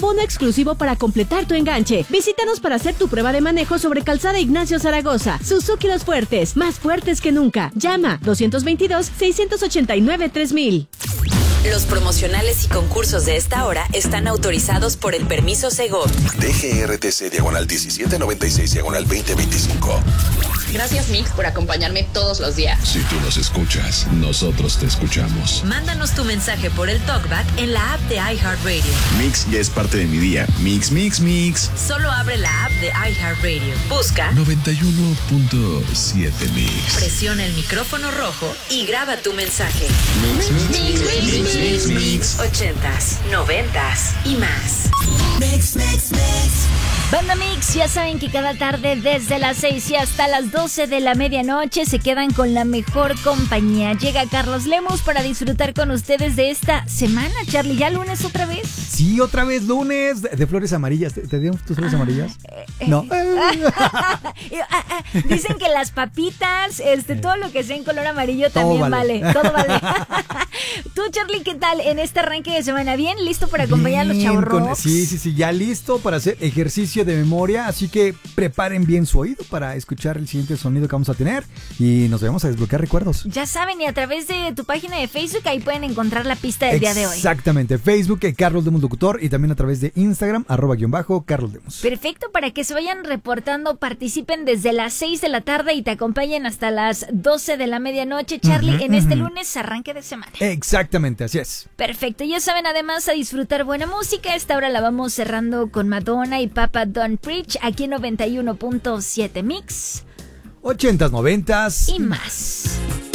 bono exclusivo para completar tu enganche. Visítanos para hacer tu prueba de manejo sobre Calzada Ignacio Zaragoza. Suzuki Los Fuertes, más fuertes que nunca. Llama 222-689-3000. Los promocionales y concursos de esta hora están autorizados por el permiso Segov. DGRTC /1796/2025. Gracias, Mix, por acompañarme todos los días. Si tú nos escuchas, nosotros te escuchamos. Mándanos tu mensaje por el TalkBack en la app de iHeartRadio. Mix ya es parte de mi día. Mix, mix, mix. Solo abre la app de iHeartRadio. Busca 91.7 Mix. Presiona el micrófono rojo y graba tu mensaje. Mix, mix, mix, mix, mix, mix. 80s, 90s y más. Mix, mix, mix. Banda Mix, ya saben que cada tarde desde las 6 y hasta las 12 de la medianoche se quedan con la mejor compañía. Llega Carlos Lemus para disfrutar con ustedes de esta semana. Charlie, ¿ya lunes otra vez? Sí, otra vez lunes de flores amarillas. ¿Te dieron tus flores amarillas? No. Dicen que las papitas, todo lo que sea en color amarillo también vale. Todo vale. Tú, Charlie, ¿qué tal en este arranque de semana? ¿Bien? ¿Listo para acompañar a los chavorrocks? Sí, ya listo para hacer ejercicio de memoria, así que preparen bien su oído para escuchar el siguiente sonido que vamos a tener y nos vamos a desbloquear recuerdos. Ya saben, y a través de tu página de Facebook ahí pueden encontrar la pista del día de hoy. Exactamente, Facebook, Carlos Lemus Locutor, y también a través de Instagram, @Carlos Lemus. Perfecto, para que se vayan reportando, participen desde las 6 de la tarde y te acompañen hasta las 12 de la medianoche, Charlie, en este lunes arranque de semana. Exactamente, así es. Perfecto, ya saben, además a disfrutar buena música. Esta hora la vamos cerrando con Madonna y Papa Don't Preach, aquí en 91.7 Mix. 80s, 90s y más.